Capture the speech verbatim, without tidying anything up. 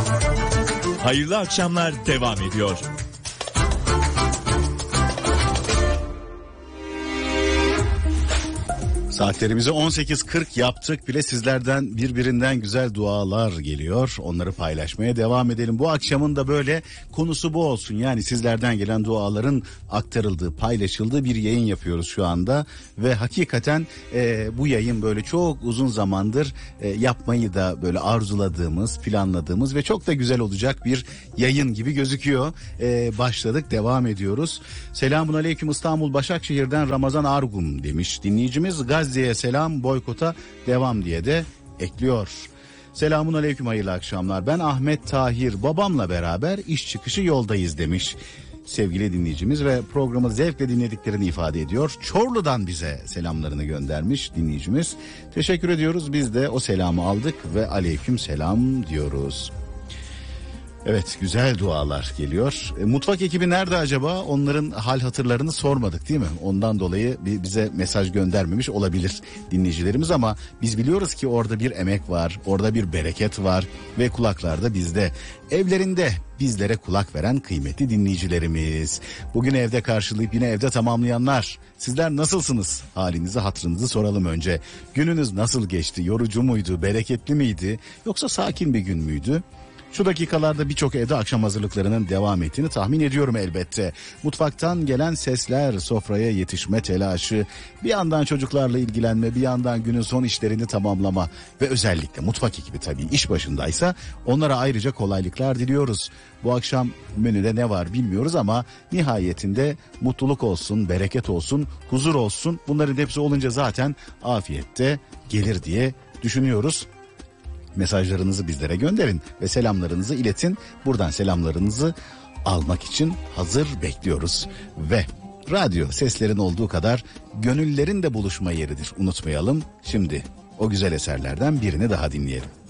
Hayırlı akşamlar devam ediyor. Saatlerimizi on sekiz kırk yaptık bile, sizlerden birbirinden güzel dualar geliyor. Onları paylaşmaya devam edelim. Bu akşamın da böyle konusu bu olsun. Yani sizlerden gelen duaların aktarıldığı, paylaşıldığı bir yayın yapıyoruz şu anda. Ve hakikaten e, bu yayın böyle çok uzun zamandır e, yapmayı da böyle arzuladığımız, planladığımız ve çok da güzel olacak bir yayın gibi gözüküyor. E, başladık, devam ediyoruz. Selamun aleyküm, İstanbul Başakşehir'den Ramazan Argum demiş dinleyicimiz. Gazze'ye selam, boykota devam diye de ekliyor. Selamun aleyküm, hayırlı akşamlar. Ben Ahmet Tahir, babamla beraber iş çıkışı yoldayız demiş sevgili dinleyicimiz ve programı zevkle dinlediklerini ifade ediyor. Çorlu'dan bize selamlarını göndermiş dinleyicimiz. Teşekkür ediyoruz. Biz de o selamı aldık ve aleyküm selam diyoruz. Evet, güzel dualar geliyor. E, mutfak ekibi nerede acaba? Onların hal hatırlarını sormadık değil mi? Ondan dolayı bize mesaj göndermemiş olabilir dinleyicilerimiz ama biz biliyoruz ki orada bir emek var, orada bir bereket var ve kulaklar da bizde. Evlerinde bizlere kulak veren kıymetli dinleyicilerimiz. Bugün evde karşılayıp yine evde tamamlayanlar. Sizler nasılsınız? Halinizi, hatırınızı soralım önce. Gününüz nasıl geçti? Yorucu muydu? Bereketli miydi? Yoksa sakin bir gün müydü? Şu dakikalarda birçok evde akşam hazırlıklarının devam ettiğini tahmin ediyorum elbette. Mutfaktan gelen sesler, sofraya yetişme telaşı, bir yandan çocuklarla ilgilenme, bir yandan günün son işlerini tamamlama ve özellikle mutfak ekibi tabii iş başındaysa onlara ayrıca kolaylıklar diliyoruz. Bu akşam menüde ne var bilmiyoruz ama nihayetinde mutluluk olsun, bereket olsun, huzur olsun. Bunların hepsi olunca zaten afiyette gelir diye düşünüyoruz. Mesajlarınızı bizlere gönderin ve selamlarınızı iletin. Buradan selamlarınızı almak için hazır bekliyoruz. Ve radyo seslerin olduğu kadar gönüllerin de buluşma yeridir. Unutmayalım. Şimdi o güzel eserlerden birini daha dinleyelim.